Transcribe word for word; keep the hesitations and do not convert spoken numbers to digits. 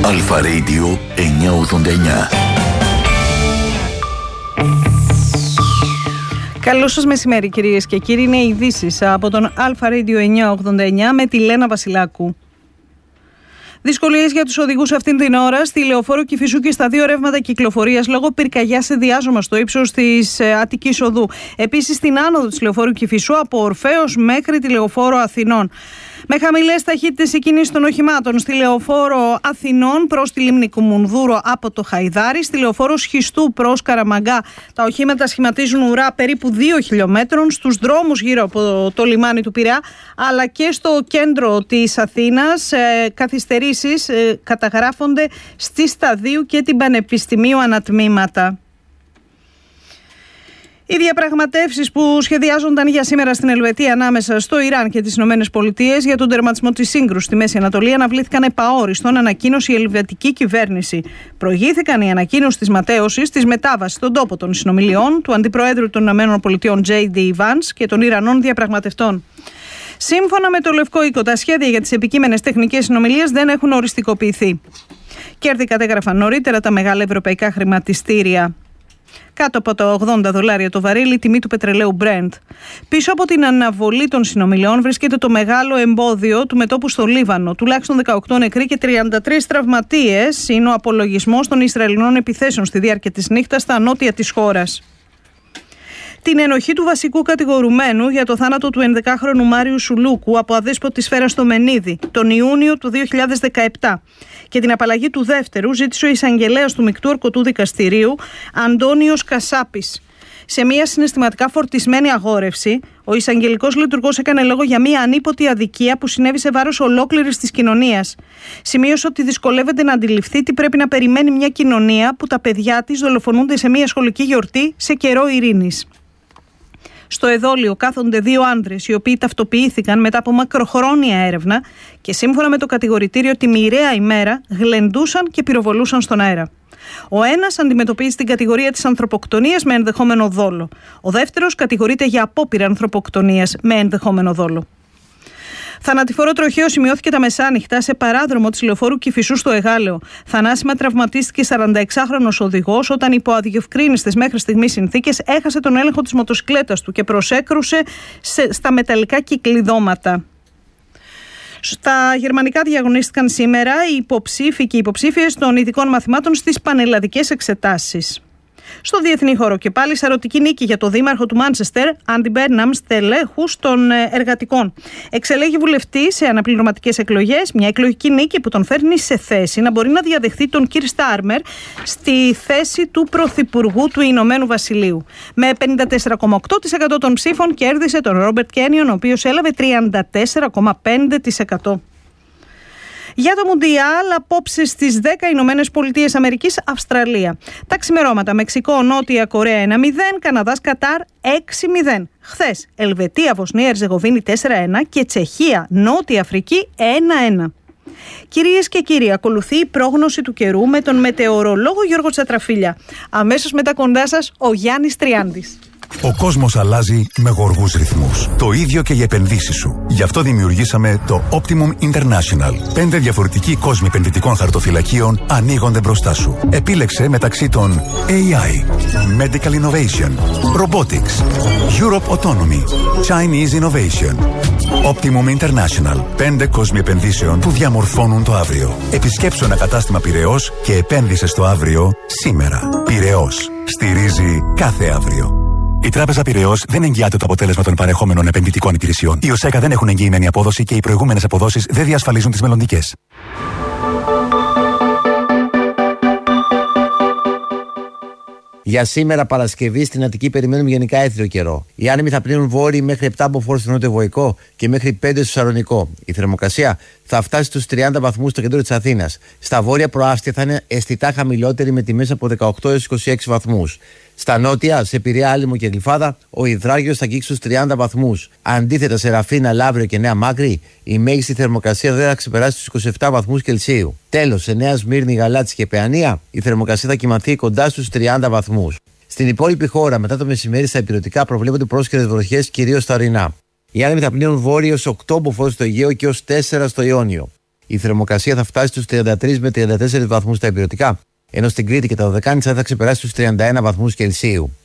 Αλφα Radio εννιακόσια ογδόντα εννιά. Καλό σας μεσημέρι κυρίες και κύριοι, είναι ειδήσεις από τον Αλφα Radio εννιακόσια ογδόντα εννιά με τη Λένα Βασιλάκου. Δυσκολίες για τους οδηγούς αυτήν την ώρα στη Λεωφόρο Κηφισού και στα δύο ρεύματα κυκλοφορίας λόγω πυρκαγιάς σε διάζωμα στο ύψος της Αττικής Οδού. Επίσης στην άνοδο της Λεωφόρου Κηφισού από Ορφέως μέχρι τη Λεωφόρο Αθηνών. Με χαμηλές ταχύτητες η κίνηση των οχημάτων στη Λεωφόρο Αθηνών προς τη Λίμνη Κουμουνδούρο από το Χαϊδάρι, στη Λεωφόρο Σχιστού προς Καραμαγκά τα οχήματα σχηματίζουν ουρά περίπου δύο χιλιόμετρων, στους δρόμους γύρω από το λιμάνι του Πειραιά αλλά και στο κέντρο της Αθήνας ε, καθυστερήσεις ε, καταγράφονται στη Σταδίου και την Πανεπιστημίου ανατμήματα. Οι διαπραγματεύσεις που σχεδιάζονταν για σήμερα στην Ελβετία ανάμεσα στο Ιράν και τις Ηνωμένες Πολιτείες για τον τερματισμό της σύγκρουσης στη Μέση Ανατολή αναβλήθηκαν επαόριστον, ανακοίνωσε η ελβετική κυβέρνηση. Προηγήθηκαν η ανακοίνωση της ματέωσης της μετάβασης στον τόπο των συνομιλιών του Αντιπροέδρου των Ηνωμένων Πολιτειών τζέι ντι Vance και των Ιρανών διαπραγματευτών. Σύμφωνα με το Λευκό Οίκο, τα σχέδια για τις επικείμενες τεχνικές συνομιλίες δεν έχουν οριστικοποιηθεί. Κέρδη κατέγραφαν νωρίτερα τα μεγάλα ευρωπαϊκά χρηματιστήρια. Κάτω από τα ογδόντα δολάρια το βαρύλι, η τιμή του πετρελαίου Brent. Πίσω από την αναβολή των συνομιλιών βρίσκεται το μεγάλο εμπόδιο του μετώπου στο Λίβανο. Τουλάχιστον δεκαοκτώ νεκροί και τριάντα τρεις τραυματίες είναι ο απολογισμός των Ισραηλινών επιθέσεων στη διάρκεια της νύχτας στα νότια της χώρας. Την ενοχή του βασικού κατηγορουμένου για το θάνατο του ενδεκάχρονου Μάριου Σουλούκου από αδέσποτη σφαίρα στο Μενίδη τον Ιούνιο του δύο χιλιάδες δεκαεπτά και την απαλλαγή του δεύτερου ζήτησε ο εισαγγελέας του Μεικτού Ορκωτού Δικαστηρίου Αντώνιος Κασάπης. Σε μια συναισθηματικά φορτισμένη αγόρευση, ο εισαγγελικός λειτουργός έκανε λόγο για μια ανίποτη αδικία που συνέβη σε βάρος ολόκληρης της κοινωνίας. Σημείωσε ότι δυσκολεύεται να αντιληφθεί τι πρέπει να περιμένει μια κοινωνία που τα παιδιά της δολοφονούνται σε μια σχολική γιορτή σε καιρό ειρήνης. Στο εδόλιο κάθονται δύο άντρες, οι οποίοι ταυτοποιήθηκαν μετά από μακροχρόνια έρευνα και σύμφωνα με το κατηγορητήριο τη μοιραία ημέρα γλεντούσαν και πυροβολούσαν στον αέρα. Ο ένας αντιμετωπίζει την κατηγορία της ανθρωποκτονίας με ενδεχόμενο δόλο. Ο δεύτερος κατηγορείται για απόπειρα ανθρωποκτονίας με ενδεχόμενο δόλο. Θανατηφόρο τροχαίο σημειώθηκε τα μεσάνυχτα σε παράδρομο της Λεωφόρου Κηφισού στο Εγάλεο. Θανάσιμα τραυματίστηκε σαρανταεξάχρονος οδηγός όταν υπό αδιευκρίνιστες μέχρι στιγμής συνθήκες έχασε τον έλεγχο της μοτοσυκλέτας του και προσέκρουσε σε, στα μεταλλικά κυκλειδώματα. Στα γερμανικά διαγωνίστηκαν σήμερα οι υποψήφοι και οι υποψήφιες των ειδικών μαθημάτων στις πανελλαδικές εξετάσεις. Στο διεθνή χώρο και πάλι σαρωτική νίκη για το δήμαρχο του Μάντσεστερ, Άντι Μπέρναμ, στελέχους των εργατικών. Εξελέγει βουλευτή σε αναπληρωματικές εκλογές, μια εκλογική νίκη που τον φέρνει σε θέση να μπορεί να διαδεχθεί τον Κιρ Στάρμερ στη θέση του Πρωθυπουργού του Ηνωμένου Βασιλείου. Με πενήντα τέσσερα κόμμα οκτώ τοις εκατό των ψήφων κέρδισε τον Ρόμπερτ Κένιον, ο οποίος έλαβε τριάντα τέσσερα κόμμα πέντε τοις εκατό. Για το Μουντιάλ, απόψε στις δέκα Ηνωμένες Πολιτείες Αμερικής, Αυστραλία. Τα ξημερώματα, Μεξικό, Νότια Κορέα ένα μηδέν, Καναδάς, Κατάρ έξι μηδέν. Χθες, Ελβετία, Βοσνία, Ερζεγοβίνη τέσσερα ένα και Τσεχία, Νότια Αφρική ένα ένα. Κυρίες και κύριοι, ακολουθεί η πρόγνωση του καιρού με τον μετεωρολόγο Γιώργο Τσατραφίλια. Αμέσως μετά κοντά σας, ο Γιάννης Τριάντης. Ο κόσμος αλλάζει με γοργούς ρυθμούς. Το ίδιο και οι επενδύσεις σου. Γι' αυτό δημιουργήσαμε το Optimum International. Πέντε διαφορετικοί κόσμοι επενδυτικών χαρτοφυλακίων ανοίγονται μπροστά σου. Επίλεξε μεταξύ των έι άι, Medical Innovation, Robotics, Europe Autonomy, Chinese Innovation. Optimum International. Πέντε κόσμοι επενδύσεων που διαμορφώνουν το αύριο. Επισκέψου ένα κατάστημα Πειραιώς και επένδυσε στο αύριο σήμερα. Πειραιώς. Στηρίζει κάθε αύριο. Η Τράπεζα Πειραιώς δεν εγγυάται το αποτέλεσμα των παρεχόμενων επενδυτικών υπηρεσιών. Οι ΟΣΕΚΑ δεν έχουν εγγυημένη απόδοση και οι προηγούμενες αποδόσεις δεν διασφαλίζουν τις μελλοντικές. Για σήμερα Παρασκευή στην Αττική περιμένουμε γενικά έθριο καιρό. Οι άνεμοι θα πλύνουν βόρειοι μέχρι επτά μποφόρ στο νότιο Βοϊκό και μέχρι πέντε στο Σαλονικό. Η θερμοκρασία θα φτάσει στους τριάντα βαθμούς στο κέντρο της Αθήνας. Στα βόρεια προάστια θα είναι αισθητά χαμηλότερη με τιμές από δεκαοκτώ έως είκοσι έξι βαθμούς. Στα νότια, σε Πειραιά, Άλυμο και Γλυφάδα, ο υδράγιος θα αγγίξει στους τριάντα βαθμούς. Αντίθετα, σε Ραφίνα, Λαύριο και Νέα Μάκρη, η μέγιστη θερμοκρασία δεν θα ξεπεράσει τους είκοσι επτά βαθμούς Κελσίου. Τέλος, σε Νέα Σμύρνη, Γαλάτση και Παιανία, η θερμοκρασία θα κυμανθεί κοντά στους τριάντα βαθμούς. Στην υπόλοιπη χώρα, μετά το μεσημέρι, στα ηπειρωτικά προβλέπονται πρόσκαιρες βροχές, κυρίως στα ορεινά. Οι άνεμοι θα πλύνουν βόρειο ως οκτώ μποφόρ στο Αιγαίο και ως τέσσερα στο Ιόνιο. Η θερμοκρασία θα φτάσει στους τριάντα τρεις με τριάντα τέσσερις βαθμούς στα υπηρετικά, ενώ στην Κρήτη και τα Δωδεκάνησα θα ξεπεράσει τους τριάντα ένα βαθμούς Κελσίου.